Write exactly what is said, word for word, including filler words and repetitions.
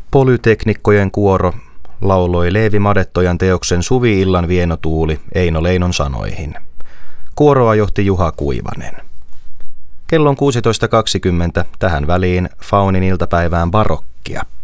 Polyteknikkojen kuoro lauloi Leevi Madettojan teoksen Suvi-illan vienotuuli Eino Leinon sanoihin. Kuoroa johti Juha Kuivanen. Kello on kuusitoista kaksikymmentä, tähän väliin Faunin iltapäivään barokkia.